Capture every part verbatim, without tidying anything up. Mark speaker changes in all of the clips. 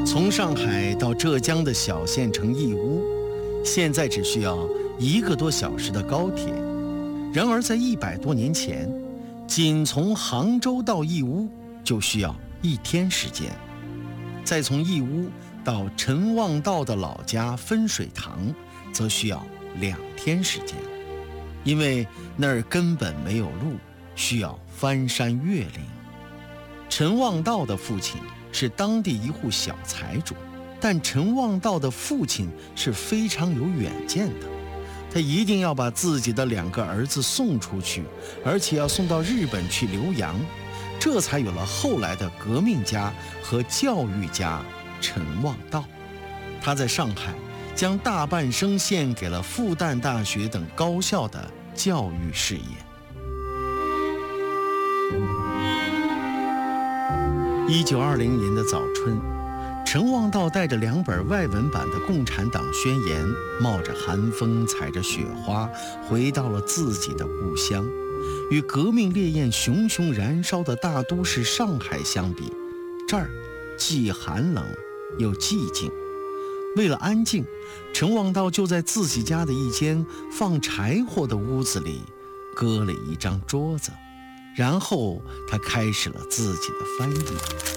Speaker 1: 从上海到浙江的小县城义乌，现在只需要一个多小时的高铁。然而在一百多年前，仅从杭州到义乌就需要一天时间，再从义乌到陈望道的老家分水塘，则需要两天时间。因为那儿根本没有路，需要翻山越岭。陈望道的父亲是当地一户小财主，但陈望道的父亲是非常有远见的，他一定要把自己的两个儿子送出去，而且要送到日本去留洋，这才有了后来的革命家和教育家陈望道。他在上海将大半生献给了复旦大学等高校的教育事业。一九二零年的早春，陈望道带着两本外文版的《共产党宣言》，冒着寒风，踩着雪花，回到了自己的故乡。与革命烈焰熊熊燃烧的大都市上海相比，这儿既寒冷又寂静。为了安静，陈望道就在自己家的一间放柴火的屋子里搁了一张桌子，然后他开始了自己的翻译。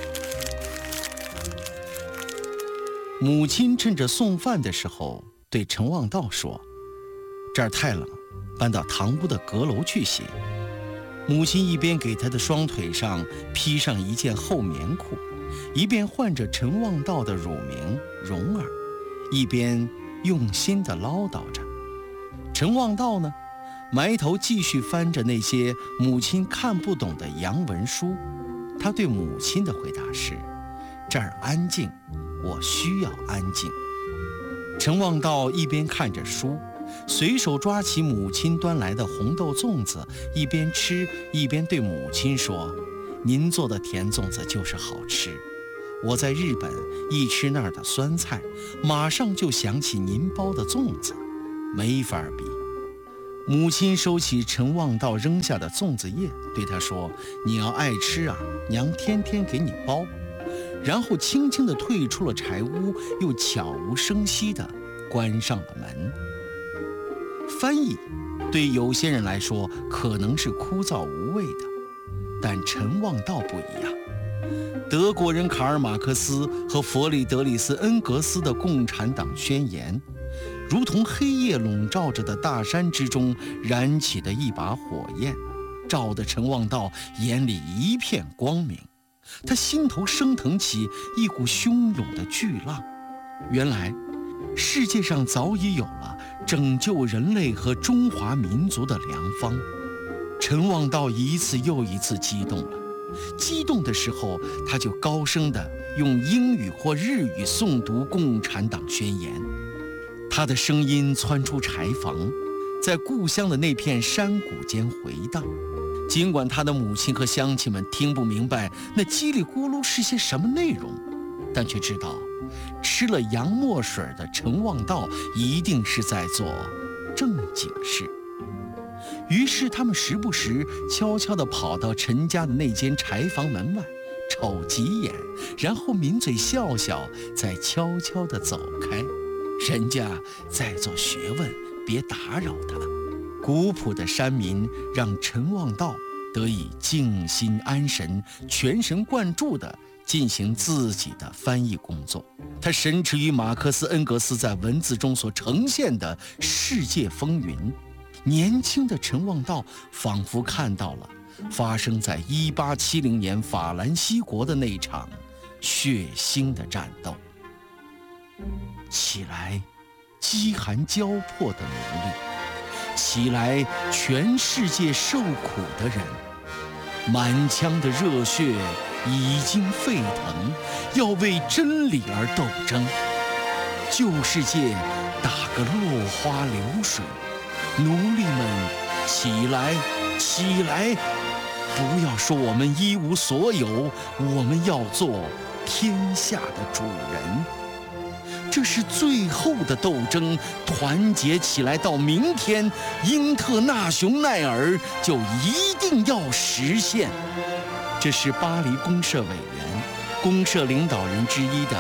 Speaker 1: 母亲趁着送饭的时候对陈望道说：“这儿太冷，搬到堂屋的阁楼去写。”母亲一边给他的双腿上披上一件厚棉裤，一边唤着陈望道的乳名蓉儿，一边用心地唠叨着。陈望道呢，埋头继续翻着那些母亲看不懂的洋文书。他对母亲的回答是：“这儿安静，我需要安静。”陈望道一边看着书，随手抓起母亲端来的红豆粽子，一边吃一边对母亲说：“您做的甜粽子就是好吃。我在日本一吃那儿的酸菜，马上就想起您包的粽子，没法比。”母亲收起陈望道扔下的粽子叶，对他说：“你要爱吃啊，娘天天给你包。”然后轻轻地退出了柴屋，又悄无声息地关上了门。翻译对有些人来说可能是枯燥无味的，但陈望道不一样。德国人卡尔马克思和弗里德里斯恩格斯的《共产党宣言》，如同黑夜笼罩着的大山之中燃起的一把火焰，照得陈望道眼里一片光明。他心头升腾起一股汹涌的巨浪。原来世界上早已有了拯救人类和中华民族的良方。陈望道一次又一次激动了，激动的时候他就高声地用英语或日语诵读《共产党宣言》。他的声音窜出柴房，在故乡的那片山谷间回荡。尽管他的母亲和乡亲们听不明白那叽里咕噜是些什么内容，但却知道吃了洋墨水的陈望道一定是在做正经事。于是他们时不时悄悄地跑到陈家的那间柴房门外，瞅几眼，然后抿嘴笑笑，再悄悄地走开。人家在做学问，别打扰他。古朴的山民让陈望道得以静心安神，全神贯注地进行自己的翻译工作。他神驰于马克思恩格斯在文字中所呈现的世界风云。年轻的陈望道仿佛看到了发生在一八七零年法兰西国的那场血腥的战斗。起来，饥寒交迫的奴隶！起来，全世界受苦的人！满腔的热血已经沸腾，要为真理而斗争。旧世界打个落花流水，奴隶们起来，起来！不要说我们一无所有，我们要做天下的主人。这是最后的斗争，团结起来，到明天，英特纳雄耐尔就一定要实现。这是巴黎公社委员、公社领导人之一的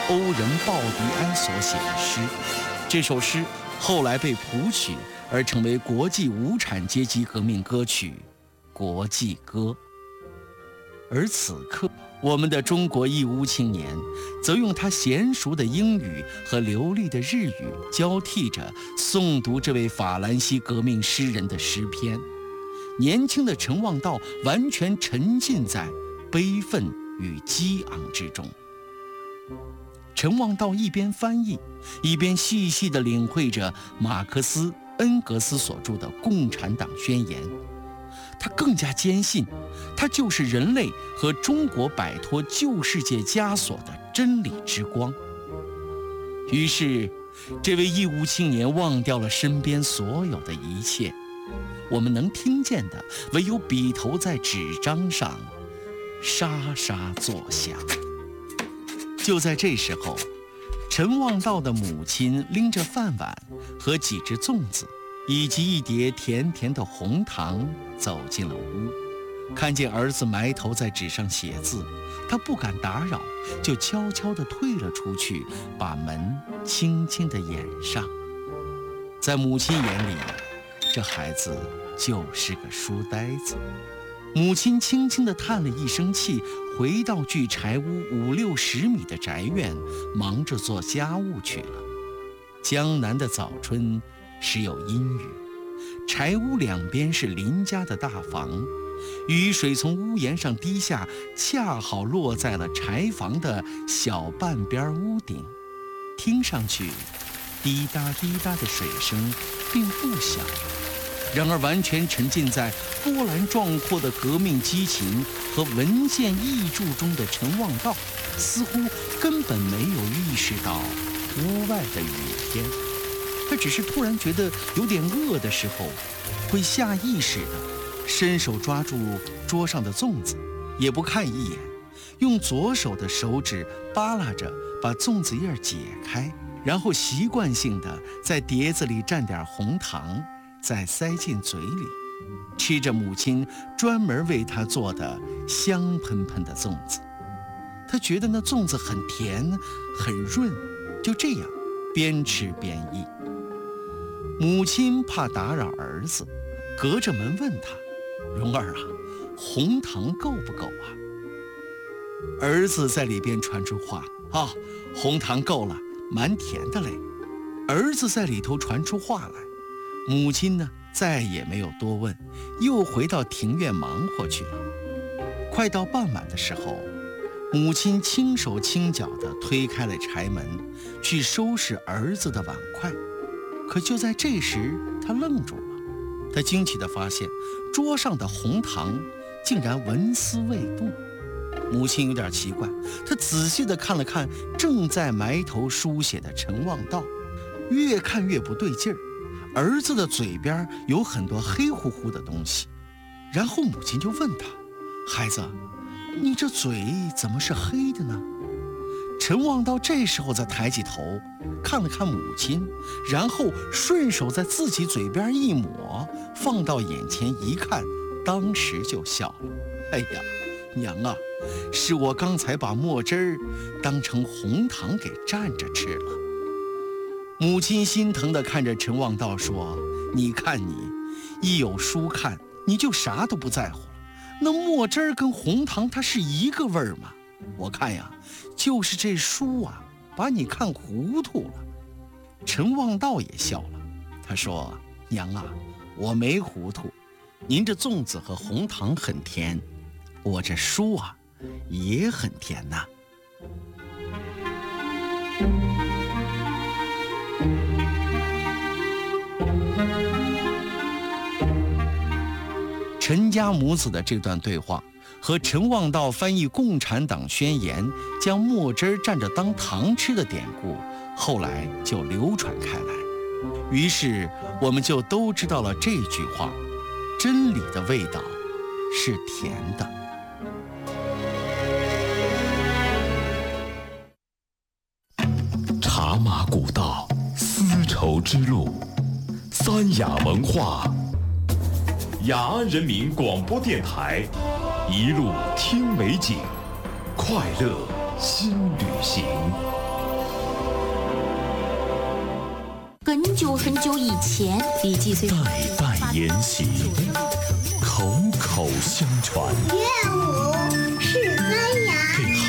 Speaker 1: 欧仁鲍迪埃所写的诗。这首诗后来被谱曲，而成为国际无产阶级革命歌曲《国际歌》。而此刻，我们的中国义乌青年则用他娴熟的英语和流利的日语交替着诵读这位法兰西革命诗人的诗篇。年轻的陈望道完全沉浸在悲愤与激昂之中。陈望道一边翻译，一边细细地领会着马克思、恩格斯所著的《共产党宣言》。他更加坚信，它就是人类和中国摆脱旧世界枷锁的真理之光。于是，这位义乌青年忘掉了身边所有的一切，我们能听见的唯有笔头在纸张上沙沙作响。就在这时候，陈望道的母亲拎着饭碗和几只粽子以及一碟甜甜的红糖走进了屋，看见儿子埋头在纸上写字，他不敢打扰，就悄悄地退了出去，把门轻轻地掩上。在母亲眼里，这孩子就是个书呆子。母亲轻轻地叹了一声气，回到距柴屋五六十米的宅院，忙着做家务去了。江南的早春时有阴雨，柴屋两边是邻家的大房，雨水从屋檐上滴下，恰好落在了柴房的小半边屋顶，听上去滴答滴答的水声并不小。然而完全沉浸在波澜壮阔的革命激情和文献译著中的陈望道，似乎根本没有意识到屋外的雨天。他只是突然觉得有点饿的时候，会下意识地伸手抓住桌上的粽子，也不看一眼，用左手的手指扒拉着把粽子叶解开，然后习惯性地在碟子里蘸点红糖，再塞进嘴里，吃着母亲专门为他做的香喷喷的粽子。他觉得那粽子很甜很润，就这样边吃边议。母亲怕打扰儿子，隔着门问他：“蓉儿啊，红糖够不够啊？”儿子在里边传出话：“啊，红糖够了，蛮甜的嘞。”儿子在里头传出话来，母亲呢再也没有多问，又回到庭院忙活去了。快到傍晚的时候，母亲轻手轻脚地推开了柴门，去收拾儿子的碗筷。可就在这时，她愣住了。她惊奇地发现，桌上的红糖竟然纹丝未动。母亲有点奇怪，她仔细地看了看正在埋头书写的陈望道，越看越不对劲儿。儿子的嘴边有很多黑乎乎的东西，然后母亲就问他：“孩子，你这嘴怎么是黑的呢？”陈望道这时候才抬起头看了看母亲，然后顺手在自己嘴边一抹，放到眼前一看，当时就笑了：“哎呀，娘啊，是我刚才把墨汁儿当成红糖给蘸着吃了。”母亲心疼地看着陈望道说：“你看你，一有书看你就啥都不在乎了，那墨汁儿跟红糖它是一个味儿吗？我看呀，就是这书啊把你看糊涂了。”陈望道也笑了，他说：“娘啊，我没糊涂，您这粽子和红糖很甜，我这书啊也很甜呐。”陈家母子的这段对话和陈望道翻译《共产党宣言》将墨汁蘸着当糖吃的典故，后来就流传开来。于是我们就都知道了这句话：真理的味道是甜的。
Speaker 2: 茶马古道，丝绸之路，三雅文化。雅安人民广播电台，一路听美景，快乐新旅行。
Speaker 3: 很久很久以前，李记虽
Speaker 2: 代代沿袭，口口相传。
Speaker 4: 乐舞。